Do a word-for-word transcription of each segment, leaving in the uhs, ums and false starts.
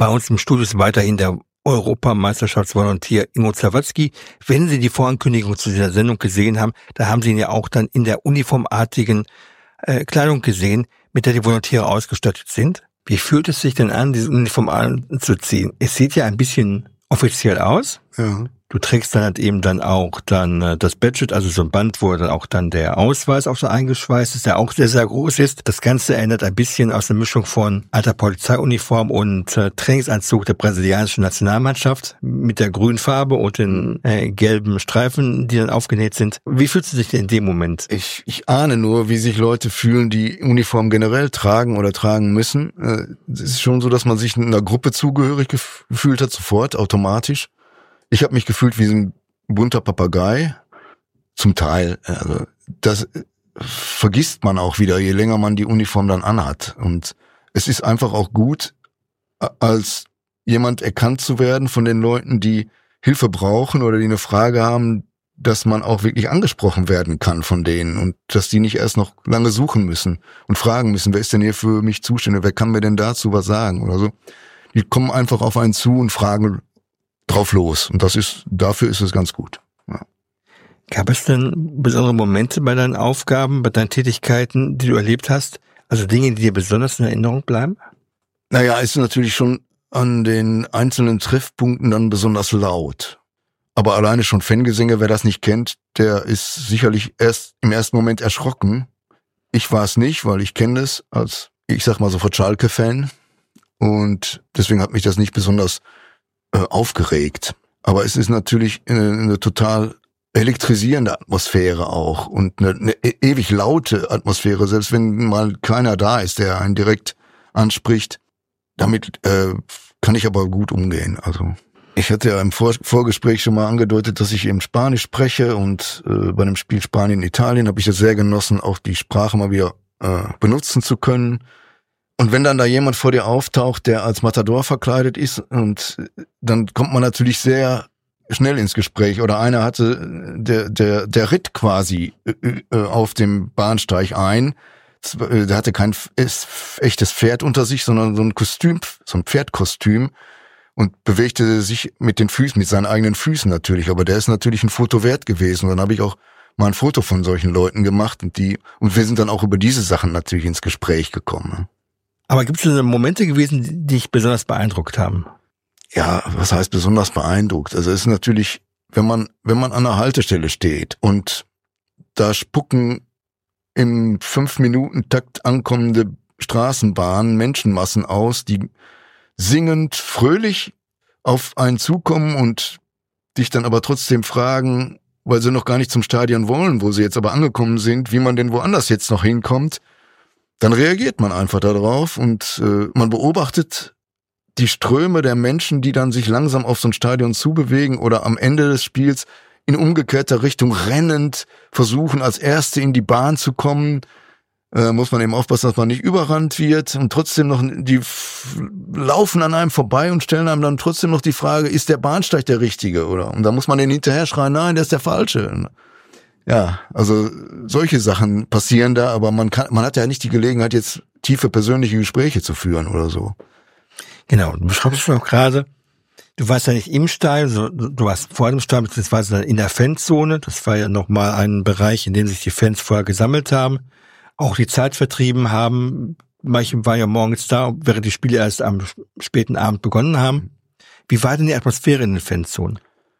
Bei uns im Studio ist weiterhin der Europameisterschaftsvolontier Ingo Zawadzki. Wenn Sie die Vorankündigung zu dieser Sendung gesehen haben, da haben Sie ihn ja auch dann in der uniformartigen äh, Kleidung gesehen, mit der die Volontiere ausgestattet sind. Wie fühlt es sich denn an, diese Uniform anzuziehen? Es sieht ja ein bisschen offiziell aus. Ja. Du trägst dann halt eben dann auch dann äh, das Badge, also so ein Band, wo dann auch dann der Ausweis auch so eingeschweißt ist, der auch sehr, sehr groß ist. Das Ganze erinnert ein bisschen aus der Mischung von alter Polizeiuniform und äh, Trainingsanzug der brasilianischen Nationalmannschaft mit der grünen Farbe und den äh, gelben Streifen, die dann aufgenäht sind. Wie fühlst du dich denn in dem Moment? Ich, ich ahne nur, wie sich Leute fühlen, die Uniform generell tragen oder tragen müssen. Es ist schon so, dass man sich einer Gruppe zugehörig gefühlt hat, sofort, automatisch. Ich habe mich gefühlt wie ein bunter Papagei, zum Teil. Also das vergisst man auch wieder, je länger man die Uniform dann anhat. Und es ist einfach auch gut, als jemand erkannt zu werden von den Leuten, die Hilfe brauchen oder die eine Frage haben, dass man auch wirklich angesprochen werden kann von denen und dass die nicht erst noch lange suchen müssen und fragen müssen, wer ist denn hier für mich zuständig, wer kann mir denn dazu was sagen oder so. Die kommen einfach auf einen zu und fragen drauf los. Und das ist, dafür ist es ganz gut. Ja. Gab es denn besondere Momente bei deinen Aufgaben, bei deinen Tätigkeiten, die du erlebt hast? Also Dinge, die dir besonders in Erinnerung bleiben? Naja, ist natürlich schon an den einzelnen Treffpunkten dann besonders laut. Aber alleine schon Fangesänge, wer das nicht kennt, der ist sicherlich erst im ersten Moment erschrocken. Ich war es nicht, weil ich kenne es als, ich sag mal sofort Schalke-Fan. Und deswegen hat mich das nicht besonders aufgeregt. Aber es ist natürlich eine, eine total elektrisierende Atmosphäre auch und eine, eine ewig laute Atmosphäre, selbst wenn mal keiner da ist, der einen direkt anspricht. Damit äh, kann ich aber gut umgehen. Also ich hatte ja im Vor- Vorgespräch schon mal angedeutet, dass ich eben Spanisch spreche und äh, bei dem Spiel Spanien-Italien habe ich es sehr genossen, auch die Sprache mal wieder äh, benutzen zu können. Und wenn dann da jemand vor dir auftaucht, der als Matador verkleidet ist, und dann kommt man natürlich sehr schnell ins Gespräch. Oder einer hatte, der der der ritt quasi äh, auf dem Bahnsteig ein. Der hatte kein echtes Pferd unter sich, sondern so ein Kostüm, so ein Pferdkostüm und bewegte sich mit den Füßen, mit seinen eigenen Füßen natürlich. Aber der ist natürlich ein Foto wert gewesen. Und dann habe ich auch mal ein Foto von solchen Leuten gemacht und die und wir sind dann auch über diese Sachen natürlich ins Gespräch gekommen. Aber gibt es denn Momente gewesen, die dich besonders beeindruckt haben? Ja, was heißt besonders beeindruckt? Also es ist natürlich, wenn man wenn man an einer Haltestelle steht und da spucken im Fünf-Minuten-Takt ankommende Straßenbahnen Menschenmassen aus, die singend, fröhlich auf einen zukommen und dich dann aber trotzdem fragen, weil sie noch gar nicht zum Stadion wollen, wo sie jetzt aber angekommen sind, wie man denn woanders jetzt noch hinkommt. Dann reagiert man einfach darauf und äh, man beobachtet die Ströme der Menschen, die dann sich langsam auf so ein Stadion zubewegen oder am Ende des Spiels in umgekehrter Richtung rennend versuchen, als Erste in die Bahn zu kommen. Äh, muss man eben aufpassen, dass man nicht überrannt wird und trotzdem noch, die f- laufen an einem vorbei und stellen einem dann trotzdem noch die Frage, ist der Bahnsteig der richtige, oder? Und da muss man denen hinterher schreien, nein, der ist der falsche. Ja, also solche Sachen passieren da, aber man kann, man hat ja nicht die Gelegenheit, jetzt tiefe persönliche Gespräche zu führen oder so. Genau, du beschreibst schon auch gerade, du warst ja nicht im Stadion, du warst vor dem Stadion, beziehungsweise in der Fanzone. Das war ja nochmal ein Bereich, in dem sich die Fans vorher gesammelt haben, auch die Zeit vertrieben haben. Manche waren ja morgens da, während die Spiele erst am späten Abend begonnen haben. Wie war denn die Atmosphäre in den Fanzonen?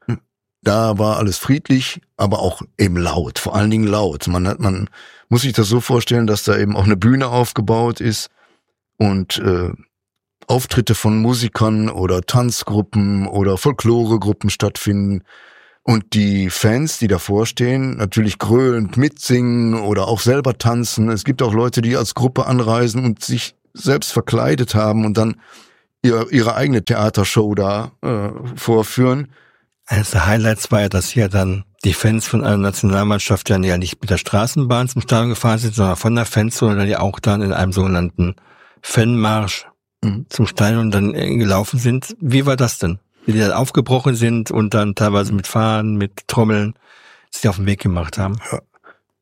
Da war alles friedlich, aber auch eben laut, vor allen Dingen laut. Man hat, man muss sich das so vorstellen, dass da eben auch eine Bühne aufgebaut ist und äh, Auftritte von Musikern oder Tanzgruppen oder Folkloregruppen stattfinden und die Fans, die davor stehen, natürlich grölend mitsingen oder auch selber tanzen. Es gibt auch Leute, die als Gruppe anreisen und sich selbst verkleidet haben und dann ihre, ihre eigene Theatershow da äh, vorführen. Eines der Highlights war ja, dass hier dann die Fans von einer Nationalmannschaft dann ja nicht mit der Straßenbahn zum Stadion gefahren sind, sondern von der Fanzone dann ja auch dann in einem sogenannten Fanmarsch mhm. zum Stadion dann gelaufen sind. Wie war das denn? Wie die dann aufgebrochen sind und dann teilweise mit Fahnen, mit Trommeln sich auf den Weg gemacht haben? Ja.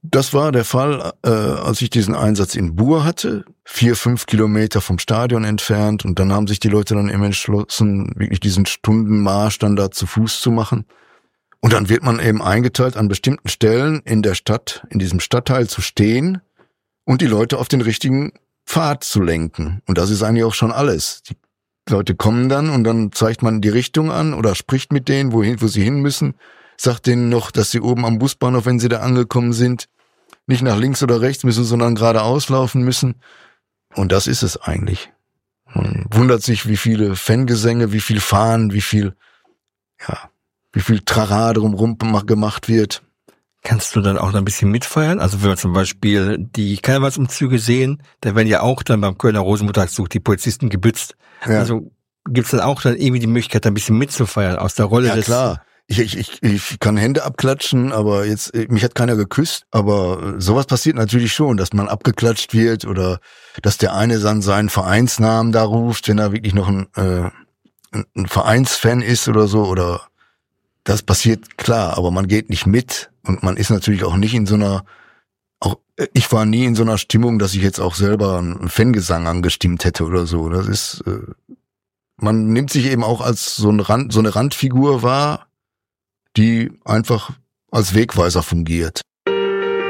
Das war der Fall, äh, als ich diesen Einsatz in Buhr hatte, vier, fünf Kilometer vom Stadion entfernt. Und dann haben sich die Leute dann eben entschlossen, wirklich diesen Stundenmarsch dann da zu Fuß zu machen. Und dann wird man eben eingeteilt, an bestimmten Stellen in der Stadt, in diesem Stadtteil zu stehen und die Leute auf den richtigen Pfad zu lenken. Und das ist eigentlich auch schon alles. Die Leute kommen dann und dann zeigt man die Richtung an oder spricht mit denen, wohin, wo sie hin müssen. Sagt denen noch, dass sie oben am Busbahnhof, wenn sie da angekommen sind, nicht nach links oder rechts müssen, sondern geradeaus laufen müssen. Und das ist es eigentlich. Man wundert sich, wie viele Fangesänge, wie viel Fahnen, wie viel, ja, wie viel Trara drumherum gemacht wird. Kannst du dann auch noch ein bisschen mitfeiern? Also wenn wir zum Beispiel die Karnevalsumzüge sehen, da werden ja auch dann beim Kölner Rosenmontagszug die Polizisten gebützt. Ja. Also gibt's dann auch dann irgendwie die Möglichkeit, ein bisschen mitzufeiern aus der Rolle ja, des... Ja klar. Ich, ich, ich, ich kann Hände abklatschen, aber jetzt, mich hat keiner geküsst. Aber sowas passiert natürlich schon, dass man abgeklatscht wird oder dass der eine dann seinen Vereinsnamen da ruft, wenn er wirklich noch ein, äh, ein Vereinsfan ist oder so. Oder das passiert, klar, aber man geht nicht mit und man ist natürlich auch nicht in so einer, auch ich war nie in so einer Stimmung, dass ich jetzt auch selber einen Fangesang angestimmt hätte oder so. Das ist, äh, man nimmt sich eben auch als so eine Rand, so eine Randfigur wahr, die einfach als Wegweiser fungiert.